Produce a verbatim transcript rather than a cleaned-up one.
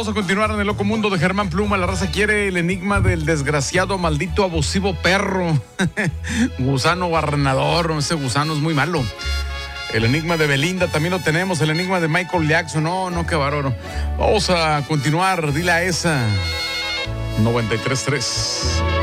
Vamos a continuar en el loco mundo de Germán Pluma. La raza quiere el enigma del desgraciado, maldito, abusivo perro. Gusano barrenador, ese gusano es muy malo. El enigma de Belinda también lo tenemos. El enigma de Michael Jackson. No, no, qué bárbaro. Vamos a continuar. Dile a esa. noventa y tres punto tres.